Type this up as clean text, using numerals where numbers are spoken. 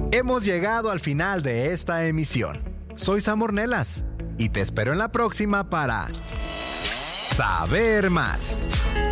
Hemos llegado al final de esta emisión. Soy Sam Ornelas y te espero en la próxima para saber más.